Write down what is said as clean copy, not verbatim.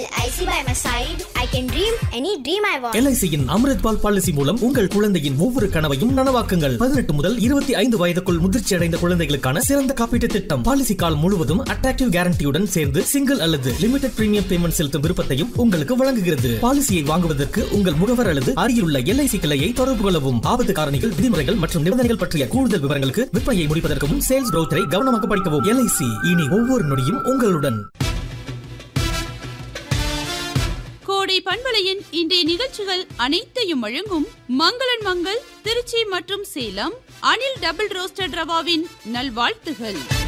LIC by my side, I can dream any dream I want. LICயின் அமிர்த்பால் policy மூலம் உங்கள் குழந்தையின் ஒவ்வொரு கனவையும் நனவாக்குங்கள். 18 முதல் 25 வயதுக்குள் முதிர்ச்சி அடைந்த குழந்தைகளுக்கான சிறந்த காப்பீட்டு திட்டம். பாலிசி கால் முழுவதும் அட்ராக்டிவ் கேரண்டியுடன் சேர்ந்து சிங்கிள் அல்லது லிமிடெட் பிரீமியம் பேமெண்ட் செலுத்தும் விருப்பத்தையும் உங்களுக்கு வழங்குகிறது. பாலிசியை வாங்குவதற்கு உங்கள் முகவர் அல்லது அருகிலுள்ள LIC கிளையை தொடர்பு கொள்ளவும். ஆபத்து காரணிகள், விதிமுறைகள் மற்றும் நிபந்தனைகள் பற்றிய கூடுதல் விவரங்களுக்கு விற்பனையை முடிப்பதற்கு முன் சேல்ஸ் ப்ரௌச்சரை கவனமாக படிக்கவும். LIC, இனி ஒவ்வொரு நொடியும் உங்களுடன். கோடை பண்பலையின் இன்றைய நிகழ்ச்சிகள் அனைத்தையும் வழங்கும் மங்களன் மங்கள் திருச்சி மற்றும் சேலம் அனில் டபுள் ரோஸ்டட் ரவாவின் நல்வாழ்த்துகள்.